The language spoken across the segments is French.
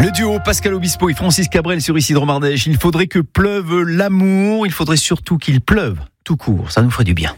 Le duo Pascal Obispo et Francis Cabrel sur Isidre Mardèche. Il faudrait que pleuve l'amour, il faudrait surtout qu'il pleuve tout court, ça nous ferait du bien.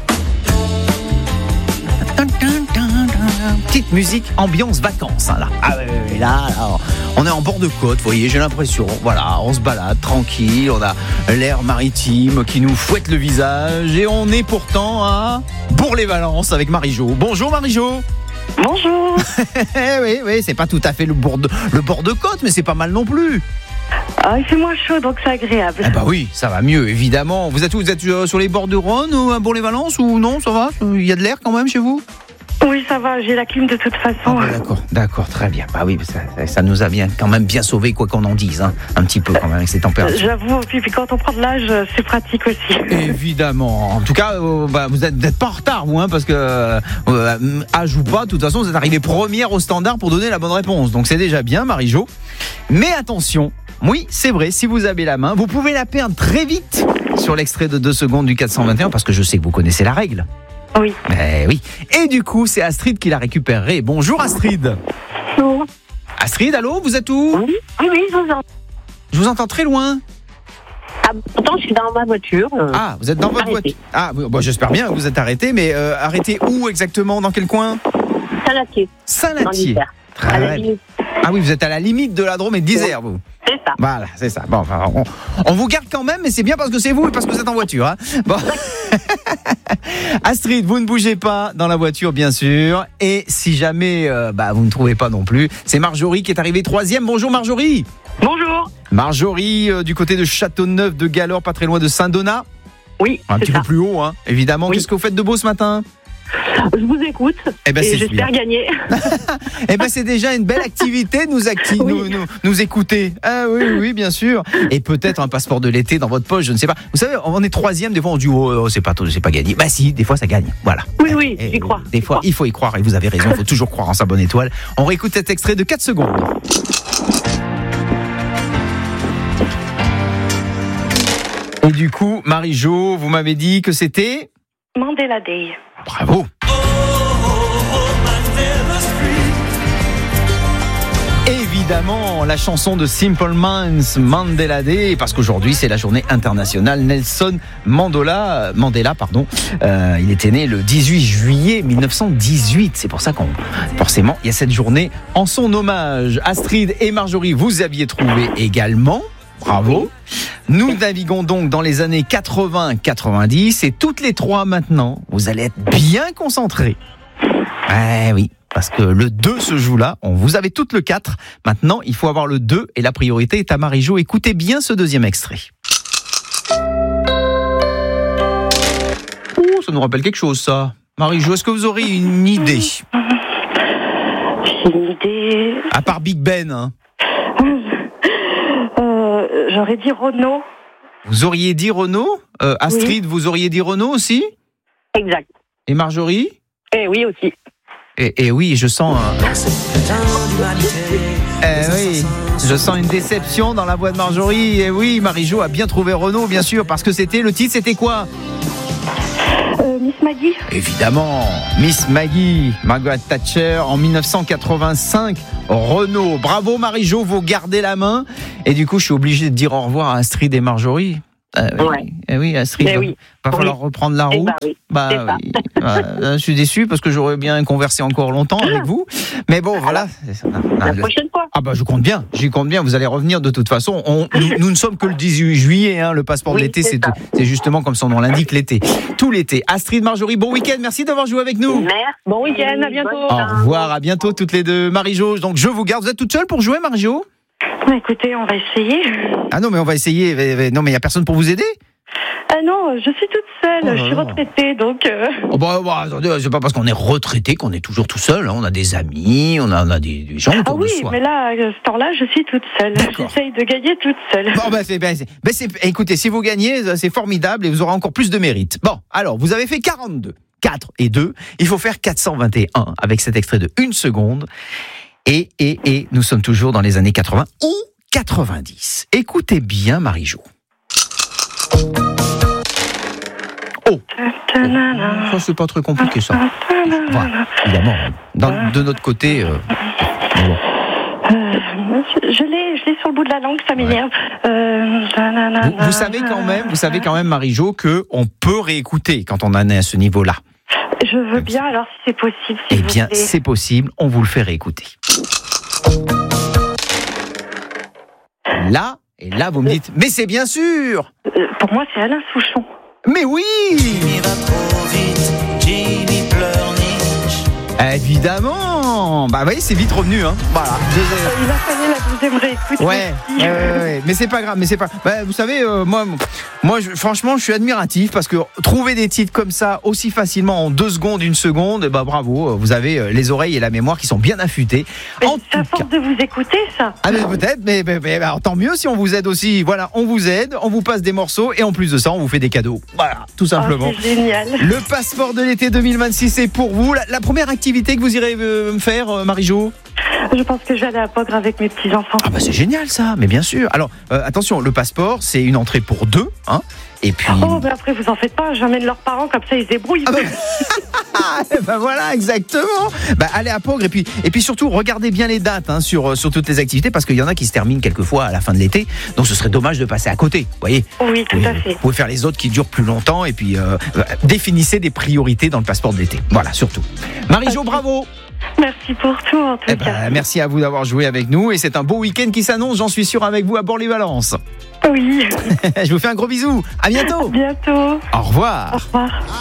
Petite musique ambiance vacances là. Ah ouais, là, on est en bord de côte, vous voyez, j'ai l'impression. Voilà, on se balade tranquille, on a l'air maritime qui nous fouette le visage et on est pourtant à Bourg-les-Valences avec Marie-Jo. Bonjour Marie-Jo. Bonjour. Oui, c'est pas tout à fait le bord de côte, mais c'est pas mal non plus. Ah, il fait moins chaud, donc c'est agréable. Ah bah oui, ça va mieux, évidemment. Vous êtes sur les bords de Rhône ou à Bourg-les-Valences ou non, ça va? Il y a de l'air quand même chez vous? Oui, ça va, j'ai la clim de toute façon. Ah bah d'accord, très bien. Bah oui, ça nous a quand même bien sauvés, quoi qu'on en dise, hein, un petit peu quand même avec ces températures. J'avoue, puis quand on prend de l'âge, c'est pratique aussi. Évidemment. En tout cas, vous n'êtes pas en retard, vous, hein, parce que âge ou pas, de toute façon, vous êtes arrivé première au standard pour donner la bonne réponse. Donc c'est déjà bien, Marie-Jo. Mais attention, oui, c'est vrai, si vous avez la main, vous pouvez la perdre très vite sur l'extrait de 2 secondes du 421, parce que je sais que vous connaissez la règle. Oui. Oui. Et du coup, c'est Astrid qui la récupérerait. Bonjour Astrid. Bonjour. Astrid, allô, vous êtes où? Oui, je vous entends. Je vous entends très loin. Ah, pourtant, je suis dans ma voiture. Ah, vous êtes dans votre voiture. Ah, bon, j'espère bien que vous êtes arrêté, mais arrêté où exactement? Dans quel coin? Salatier. Salatier. À la limite. Ah oui, vous êtes à la limite de la Drôme et de l'Isère, vous. C'est ça. Voilà, c'est ça. Bon, enfin, on vous garde quand même, mais c'est bien parce que c'est vous et parce que vous êtes en voiture. Hein. Bon. Astrid, vous ne bougez pas dans la voiture, bien sûr. Et si jamais vous ne trouvez pas non plus, c'est Marjorie qui est arrivée 3e. Bonjour Marjorie. Bonjour. Marjorie, du côté de Châteauneuf de Galore, pas très loin de Saint-Donat. Oui, un petit peu plus haut, hein, évidemment. Oui. Qu'est-ce que vous faites de beau ce matin? Je vous écoute et j'espère gagner. C'est déjà une belle activité de nous écouter. Ah oui, bien sûr. Et peut-être un passeport de l'été dans votre poche, je ne sais pas. Vous savez, on est 3e, des fois on dit c'est pas gagné. Bah si, des fois ça gagne. Voilà. Oui, j'y crois. Des fois, il faut y croire et vous avez raison, il faut toujours croire en sa bonne étoile. On réécoute cet extrait de 4 secondes. Et du coup, Marie-Jo, vous m'avez dit que c'était Mandela Day. Bravo. Évidemment, la chanson de Simple Minds, Mandela Day, parce qu'aujourd'hui c'est la journée internationale Nelson Mandela. Il était né le 18 juillet 1918. C'est pour ça forcément, il y a cette journée en son hommage. Astrid et Marjorie, vous aviez trouvé également. Bravo. Nous naviguons donc dans les années 80-90 et toutes les 3 maintenant, vous allez être bien concentrés. Oui, parce que le 2 se joue là, vous avez toutes le 4. Maintenant, il faut avoir le 2 et la priorité est à Marie-Jo. Écoutez bien ce 2e extrait. Ça nous rappelle quelque chose, ça. Marie-Jo, est-ce que vous aurez une idée? Une idée... À part Big Ben, hein. J'aurais dit Renaud. Vous auriez dit Renaud? Astrid, oui. Vous auriez dit Renaud aussi? Exact. Et Marjorie? Oui aussi. Et oui, je sens oui, je sens une déception dans la voix de Marjorie. Et oui, Marie-Jo a bien trouvé Renaud, bien sûr, parce que le titre, c'était quoi? Miss Maggie. Évidemment, Miss Maggie, Margaret Thatcher en 1985. Renaud, bravo Marie-Jo, vous gardez la main. Et du coup, je suis obligé de dire au revoir à Astrid et Marjorie. Oui, Astrid, va falloir reprendre la route. Je suis déçu parce que j'aurais bien conversé encore longtemps avec vous. Mais bon, voilà. La prochaine fois. Je compte bien. J'y compte bien. Vous allez revenir de toute façon. Nous ne sommes que le 18 juillet. Hein, le passeport de l'été, c'est justement comme son nom l'indique, l'été. Tout l'été. Astrid, Marjorie, bon week-end. Merci d'avoir joué avec nous. Merci. Bon week-end. À bientôt. Au revoir. À bientôt toutes les deux. Marie-Jo, donc je vous garde. Vous êtes toute seule pour jouer, Marie-Jo? Écoutez, on va essayer. Ah non, mais on va essayer. Non, mais il n'y a personne pour vous aider? Ah non, je suis toute seule. Je suis retraitée, donc... Attendez, c'est pas parce qu'on est retraité qu'on est toujours tout seul. Hein. On a des amis, on a des gens autour de soi. Mais là, à ce temps-là, je suis toute seule. D'accord. J'essaye de gagner toute seule. Écoutez, si vous gagnez, c'est formidable et vous aurez encore plus de mérite. Bon, alors, vous avez fait 42. 4 et 2. Il faut faire 421 avec cet extrait de 1 seconde. Et nous sommes toujours dans les années 80 ou 90. Écoutez bien, Marie-Jo. Ça, c'est pas très compliqué, ça. Voilà, évidemment. De notre côté... Je l'ai sur le bout de la langue, ça m'énerve. Vous savez quand même, Marie-Jo, qu'on peut réécouter quand on en est à ce niveau-là. Je veux bien, alors si c'est possible. Eh bien, c'est possible, on vous le fait réécouter. Là, et là, vous me dites, mais c'est bien sûr. Pour moi, c'est Alain Souchon. Mais oui. Jimmy va trop vite, Jimmy pleurniche. Évidemment. Bah, vous voyez, c'est vite revenu, hein. Voilà. Il a fallu la deuxième réécoute. Ouais. Mais c'est pas grave. Bah, vous savez, moi, franchement, je suis admiratif parce que trouver des titres comme ça aussi facilement en 2 secondes, 1 seconde, bah bravo. Vous avez les oreilles et la mémoire qui sont bien affûtées. C'est à force de vous écouter, ça. Ah mais peut-être, mais tant mieux si on vous aide aussi. Voilà, on vous aide, on vous passe des morceaux et en plus de ça, on vous fait des cadeaux. Voilà, tout simplement. C'est génial. Le passeport de l'été 2026 est pour vous. La première activité que vous irez me faire, Marie-Jo? Je pense que je vais aller à Pogre avec mes petits-enfants. Ah bah c'est génial ça, mais bien sûr. Alors attention, le passeport c'est une entrée pour 2, hein. Et puis. Oh mais après vous en faites pas, j'emmène leurs parents comme ça ils se débrouillent. Bah voilà, exactement. Bah allez à Pogre et puis surtout regardez bien les dates hein, sur toutes les activités parce qu'il y en a qui se terminent quelquefois à la fin de l'été, donc ce serait dommage de passer à côté. Vous voyez. Oui, tout à fait. Vous pouvez faire les autres qui durent plus longtemps et puis définissez des priorités dans le passeport de l'été. Voilà, surtout. Marie-Jo, bravo. Merci pour tout en tout cas. Merci à vous d'avoir joué avec nous et c'est un beau week-end qui s'annonce, j'en suis sûr, avec vous à Borly-Valence. Oui. Je vous fais un gros bisou. À bientôt. À bientôt. Au revoir. Au revoir.